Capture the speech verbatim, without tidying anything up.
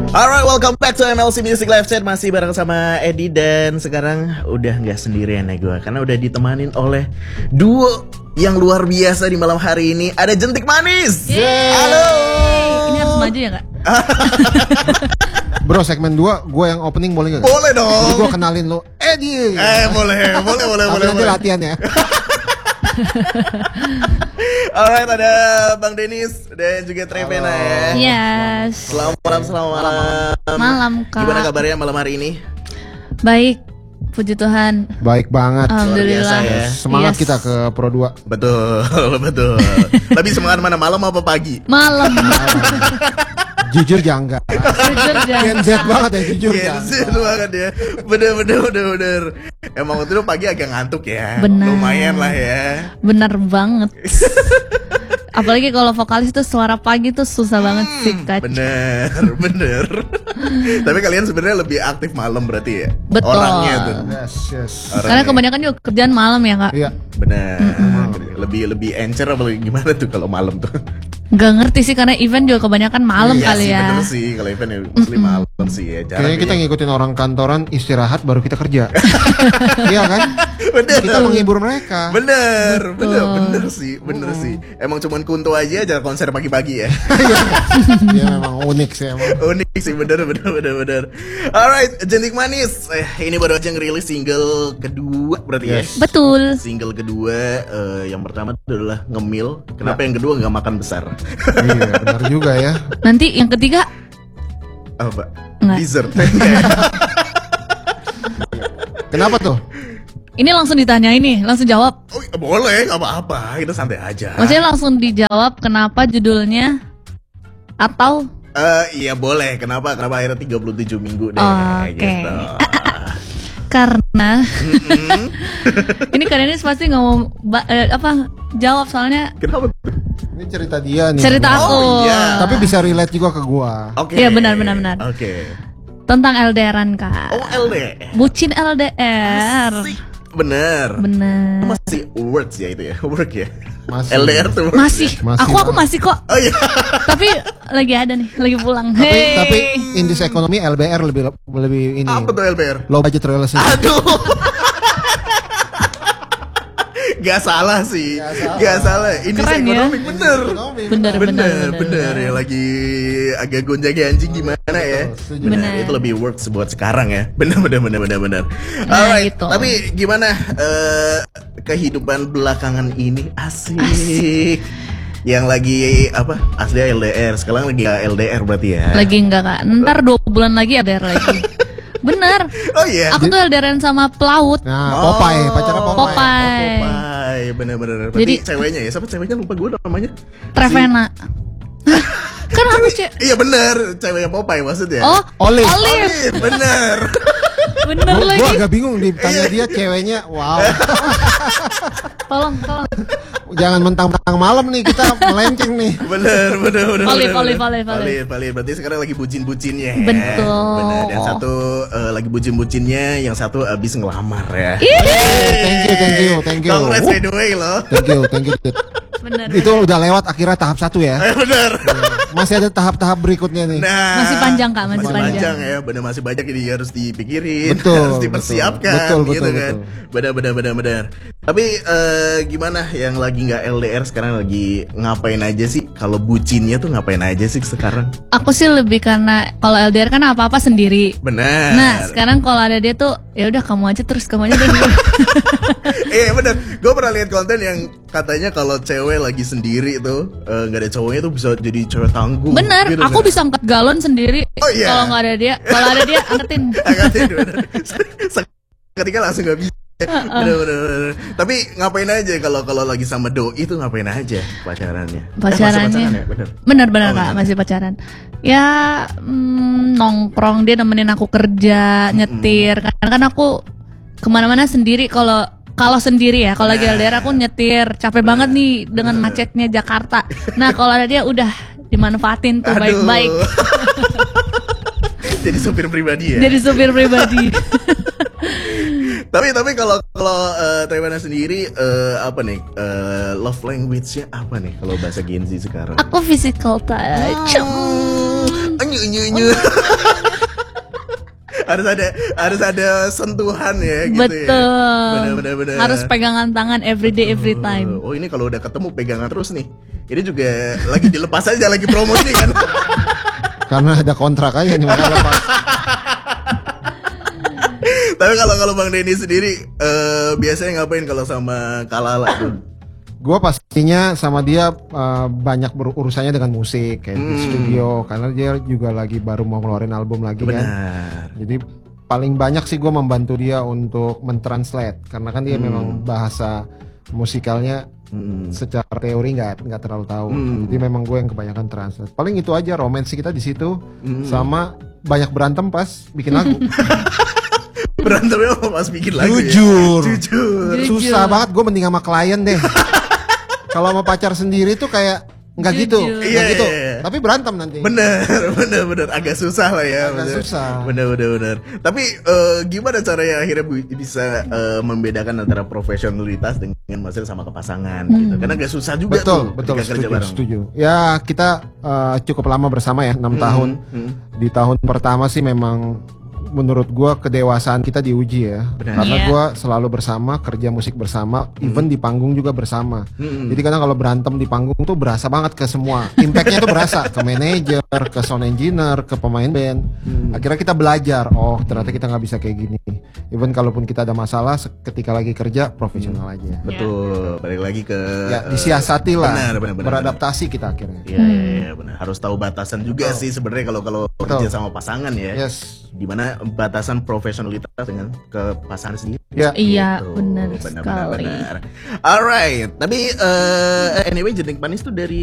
Alright, welcome back to M L C Music Live Chat. Masih bareng sama Edi. Dan sekarang udah gak sendirian ya gue, karena udah ditemanin oleh duo yang luar biasa di malam hari ini. Ada Jentik Manis. Yeay. Halo. Ini harus maju ya kak? Bro, segmen dua gue yang opening boleh gak? Boleh dong. Gue kenalin lo Edi. Eh boleh, boleh, boleh, Tapi boleh, nanti boleh. latihan ya. Alright, ada Bang Denis dan juga Trevena ya. Yes. Selamat malam, selamat malam. Malam kak. Gimana kabarnya malam hari ini? Baik, puji Tuhan. Baik banget. Alhamdulillah. biasa ya. Semangat Yes. kita ke Pro dua. Betul, betul. Lebih semangat mana, malam apa pagi? Malam. Jujur jangga. Jujur Gen jangan. Z banget ya, jujur Gen jangga. Z banget ya. Bener, bener, bener, bener. Emang waktu itu pagi agak ngantuk ya. Benar. Lumayan lah ya. Bener banget. Apalagi kalau vokalis tuh suara pagi tuh susah banget sih kak. Bener, bener. Tapi kalian sebenarnya lebih aktif malam berarti ya? Betul. Orangnya tuh. Yes, yes. Karena kebanyakan juga kerjaan malam ya kak. Iya. Bener. Lebih lebih encer apa gimana tuh kalau malam tuh? Gak ngerti sih karena event juga kebanyakan malam Iya kali sih, ya. bener sih kalau event ya mostly malam sih ya. Jarang Kayaknya kita ya. ngikutin orang kantoran istirahat baru kita kerja. Iya kan? Bener. Kita menghibur mereka. Bener, Betul. bener, bener sih, bener sih. Emang cuman Kunto aja aja konser pagi-pagi ya. Dia memang unik sih emang. Unik sih, bener, bener, bener, bener. Alright, Jentik Manis. Eh, ini baru aja ngerilis single kedua berarti Yes. ya. Betul. Single kedua, eh, yang pertama itu adalah Ngemil. Kenapa yang kedua nggak makan besar? Iya, benar juga ya. Nanti yang ketiga Apa? Nggak. Dessert. Kenapa tuh? ini langsung ditanya ini, langsung jawab. Oh, boleh, nggak apa-apa. Kita santai aja. Maksudnya langsung dijawab kenapa judulnya atau Eh, iya boleh. Kenapa? Kenapa akhirnya tiga puluh tujuh minggu deh? Oke. Gitu. karena Mm-mm. ini kalian ini pasti nggak mau ba- eh, apa jawab soalnya Kenapa? Ini cerita dia nih. cerita aku. Oh, iya. Tapi bisa relate juga ke gua. Oke. Iya, benar, benar, benar. Oke. Tentang L D R-an kak. Oh, L D R. Bucin L D R. Asik. Bener. Bener. Masih words ya itu ya, work ya. Masih. L D R tuh words Masih. ya? Masih Aku aku banget. masih kok. Oh iya. Tapi lagi ada nih, lagi pulang. Tapi Hey. tapi in this economy L B R lebih lebih ini. Apa tuh L D R? Low budget relationship. Aduh. Gak salah sih. Gak salah. Ini Keren ya. ekonomi bener. Bener, bener, Bener, bener, bener ya, lagi agak gonjang ganjing gimana ya? setuju. Bener, Bener. itu lebih works buat sekarang ya. Bener, bener, bener, bener, bener. Nah, Alright, gitu. tapi gimana eh, kehidupan belakangan ini? Asik. Yang lagi apa? Asli L D R, sekarang lagi L D R berarti ya? Lagi enggak kak. Ntar dua bulan lagi L D R lagi. Bener. Oh iya. Aku tuh L D R-an sama pelaut. Nah, Popeye, pacarnya Popeye. Popeye. Popeye, bener-bener. Berarti Jadi- ceweknya ya, siapa ceweknya lupa gue namanya. Trevena. Hah? Kan aku cek. Iya bener, ceweknya Popeye maksudnya. Oh, Olive. Olive. Olive, bener. Bener Gua, lagi. gua agak bingung ditanya dia ceweknya. Wow. Tolong, tolong. Jangan mentang-mentang malam nih kita melenceng nih. Bener, bener, bener. Olive, bener, Olive, bener. Olive, Olive. Olive, Olive. Berarti sekarang lagi bucin-bucinnya ya. Betul. Bener, yang satu eh, lagi bucin-bucinnya, yang satu abis ngelamar ya. Thank you, thank you, thank you. Congrats by the way loh. Thank you, thank you. Dit. Bener. Itu udah lewat akhirnya tahap satu ya. Eh, bener. Masih ada tahap-tahap berikutnya nih. Nah, Masih panjang, Kak, masih panjang. panjang. ya, bener masih banyak ini harus dipikirin, Betul, harus dipersiapkan, betul, betul, gitu betul, kan. betul. Benar, benar, benar, benar. Tapi eh, gimana yang lagi nggak L D R sekarang lagi ngapain aja sih? Kalau bucinnya tuh ngapain aja sih sekarang? Aku sih lebih karena kalau L D R kan apa-apa sendiri. Benar. Nah, sekarang kalau ada dia tuh ya udah kamu aja terus kamu aja dulu. Eh bener, gue pernah lihat konten yang katanya kalau cewek lagi sendiri tuh eh, nggak ada cowoknya tuh bisa jadi cewek tangguh. Bener, gitu aku kan. bisa angkat galon sendiri. Oh, iya. Kalau nggak ada dia, kalau ada dia angkatin. Angkatin, bener. Ketika langsung nggak bisa. Bener, bener, bener. Tapi ngapain aja kalau kalau lagi sama doi itu ngapain aja pacarannya? Eh, masih Pacarannya. pacaran ya? Bener. Bener-bener Oh, kak, bener. masih pacaran. Ya mm, nongkrong dia nemenin aku kerja, nyetir. Karena kan aku kemana-mana sendiri. Kalau kalau sendiri ya, kalau lagi L D R aku nyetir. Capek banget nih dengan macetnya Jakarta. Nah kalau ada dia udah dimanfaatin tuh Aduh. baik-baik. Jadi supir pribadi ya. Jadi supir pribadi. Tapi tapi kalau kalau uh, Trevena sendiri eh, apa nih eh, love language-nya apa nih kalau bahasa Gen Z sekarang? Aku physical touch. Enyu enyu enyu. harus ada harus ada sentuhan ya gitu Betul. ya. Benar benar. Harus pegangan tangan everyday every time. Oh ini kalau udah ketemu pegangan terus nih. Ini juga lagi dilepas aja lagi promosi kan. Karena ada kontrak aja nih makanya lepas. Tapi kalau kalau Bang Denny sendiri eh, biasanya ngapain kalau sama Kalala tuh? Gue pastinya sama dia uh, banyak berurusannya dengan musik kayak di Hmm. studio karena dia juga lagi baru mau ngeluarin album lagi kan. Benar. Jadi paling banyak sih gue membantu dia untuk mentranslate karena kan dia Hmm. memang bahasa musikalnya Hmm. secara teori nggak nggak terlalu tahu. Hmm. Jadi memang gue yang kebanyakan translate. Paling itu aja romansi kita di situ Hmm. sama banyak berantem pas bikin lagu. Berantemnya pas bikin lagu Jujur. ya? Jujur. Jujur. Susah banget gue mending sama klien deh. Kalau sama pacar sendiri tuh kayak nggak gitu, Jujur. nggak Iya, gitu. iya, iya. Tapi berantem nanti. Bener, bener, bener. Agak susah lah ya. Agak bener. susah. Bener, bener, bener. Tapi eh, gimana caranya akhirnya bu- bisa eh, membedakan antara profesionalitas dengan maksudnya sama kepasangan gitu? Karena agak susah juga Betul, tuh betul, ketika kerja setuju, bareng. setuju. Ya kita uh, cukup lama bersama ya, enam Hmm, tahun. hmm. Di tahun pertama sih memang menurut gua kedewasaan kita diuji ya. Benar. Karena Iya. gua selalu bersama, kerja musik bersama, even di panggung juga bersama. Hmm. Jadi kadang kalau berantem di panggung tuh berasa banget ke semua. Impactnya tuh berasa ke manajer, ke sound engineer, ke pemain band. Hmm. Akhirnya kita belajar, oh ternyata kita nggak bisa kayak gini. Even kalaupun kita ada masalah, ketika lagi kerja profesional aja. Betul, balik lagi ke Ya disiasati lah, benar, benar, benar, beradaptasi kita akhirnya. Iya, iya, iya, benar. Harus tahu batasan juga Betul. sih sebenarnya kalau kalau Betul. kerja sama pasangan ya. Yes. Dimana batasan profesionalitas dengan ke pasangan sendiri. Ya. Iya, Gitu. benar Benar, sekali. benar, benar. Alright, tapi eh, anyway Jentik Manis tuh dari